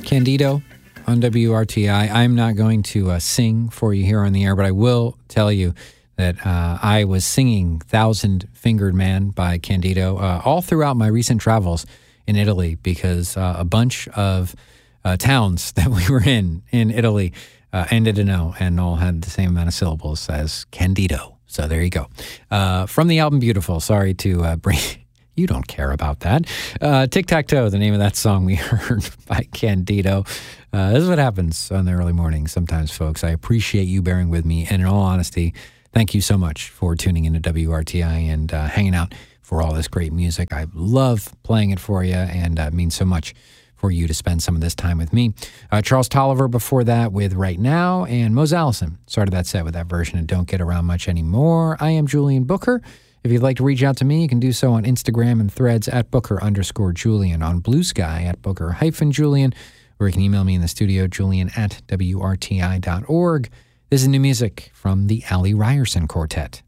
Candido on WRTI. I'm not going to sing for you here on the air, but I will tell you that I was singing Thousand Fingered Man by Candido all throughout my recent travels in Italy, because a bunch of towns that we were in Italy ended in O and all had the same amount of syllables as Candido. So there you go. From the album Beautiful, sorry to bring... You don't care about that. Tic-Tac-Toe, the name of that song we heard by Candido. This is what happens on the early morning sometimes, folks. I appreciate you bearing with me. And in all honesty, thank you so much for tuning into WRTI and hanging out for all this great music. I love playing it for you, and it means so much for you to spend some of this time with me. Charles Tolliver before that with Right Now, and Mose Allison started that set with that version of Don't Get Around Much Anymore. I am Julian Booker. If you'd like to reach out to me, you can do so on Instagram and Threads at Booker_Julian, on Blue Sky at Booker-Julian, or you can email me in the studio, julian@wrti.org. This is new music from the Ali Ryerson Quartet.